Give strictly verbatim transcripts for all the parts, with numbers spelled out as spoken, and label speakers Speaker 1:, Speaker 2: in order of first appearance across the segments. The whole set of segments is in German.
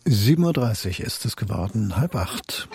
Speaker 1: sieben Uhr dreißig ist es geworden, halb acht.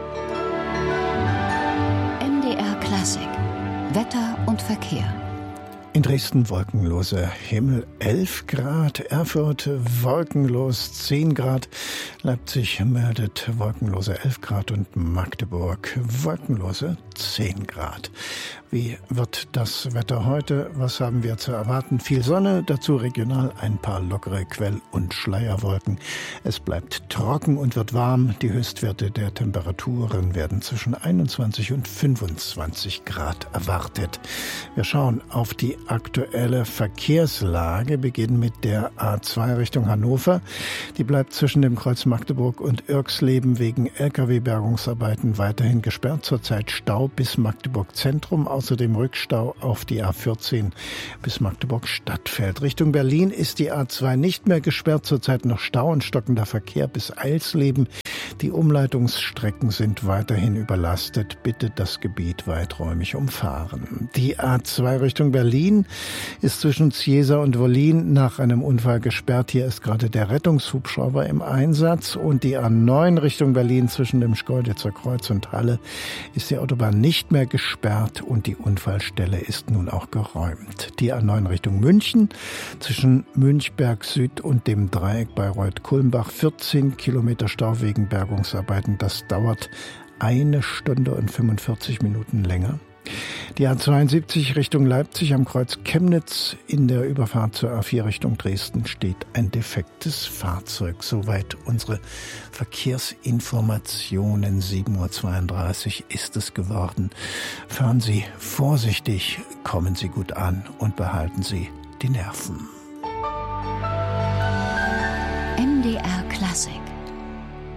Speaker 2: M D R Klassik. Wetter und Verkehr.
Speaker 1: In Dresden wolkenloser Himmel, elf Grad, Erfurt wolkenlos, zehn Grad, Leipzig meldet wolkenlose elf Grad und Magdeburg wolkenlose zehn Grad. Wie wird das Wetter heute? Was haben wir zu erwarten? Viel Sonne, dazu regional ein paar lockere Quell- und Schleierwolken. Es bleibt trocken und wird warm. Die Höchstwerte der Temperaturen werden zwischen einundzwanzig und fünfundzwanzig Grad erwartet. Wir schauen auf die aktuelle Verkehrslage, beginnen mit der A zwei Richtung Hannover. Die bleibt zwischen dem Kreuz Magdeburg und Irxleben wegen L K W-Bergungsarbeiten weiterhin gesperrt. Zurzeit Stau bis Magdeburg Zentrum, außerdem Rückstau auf die A vierzehn bis Magdeburg Stadtfeld. Richtung Berlin ist die A zwei nicht mehr gesperrt, zurzeit noch Stau und stockender Verkehr bis Eilsleben. Die Umleitungsstrecken sind weiterhin überlastet. Bitte das Gebiet weiträumig umfahren. Die A zwei Richtung Berlin ist zwischen Ziesa und Wollin nach einem Unfall gesperrt. Hier ist gerade der Rettungshubschrauber im Einsatz. Und die A neun Richtung Berlin zwischen dem Schkeuditzer Kreuz und Halle ist die Autobahn nicht mehr gesperrt und die Unfallstelle ist nun auch geräumt. Die A neun Richtung München zwischen Münchberg Süd und dem Dreieck Bayreuth-Kulmbach vierzehn Kilometer Stau wegen Bergungsarbeiten. Das dauert eine Stunde und fünfundvierzig Minuten länger. Die A zweiundsiebzig Richtung Leipzig am Kreuz Chemnitz in der Überfahrt zur A vier Richtung Dresden steht ein defektes Fahrzeug. Soweit unsere Verkehrsinformationen. sieben Uhr zweiunddreißig ist es geworden. Fahren Sie vorsichtig, kommen Sie gut an und behalten Sie die Nerven.
Speaker 2: M D R Klassik.